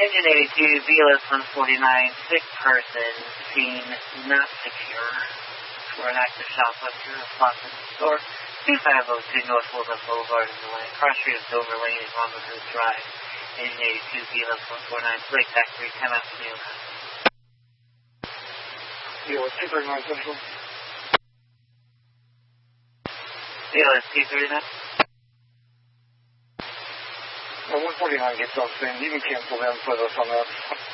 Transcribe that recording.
Engine 82, BLS 149, sick person, seen not secure. For an active shoplifter of Flossin store, 2502 North Woodland Boulevard in the lane. Cross street of Dover Lane and Romberville Drive. Engine 82, BLS 149, Blake Factory, 10 out to BLS 239 Central. BLS 239. 149 gets off soon. You can cancel them, put us on that.